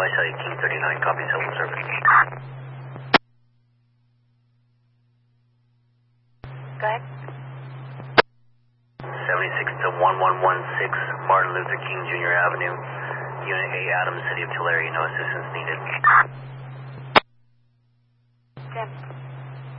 standby, Charlie King 39, copy, cell phone service. Go ahead. 76 to 1116 Martin Luther King Jr. Avenue, Unit A, Adams, City of Tulare. No assistance needed.